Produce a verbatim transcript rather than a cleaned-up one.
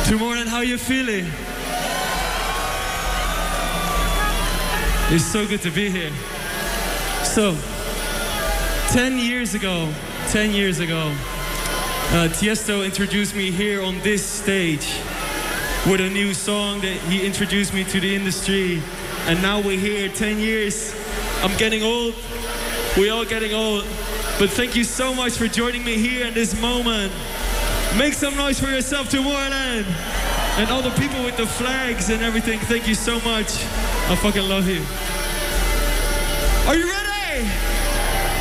Tomorrowland, how you feeling? It's so good to be here. So, ten years ago, ten years ago, uh, Tiesto introduced me here on this stage with a new song that he introduced me to the industry. And now we're here, ten years. I'm getting old. We're all getting old. But thank you so much for joining me here in this moment. Make some noise for yourself, Tomorrowland. And all the people with the flags and everything, thank you so much. I fucking love you. Are you ready?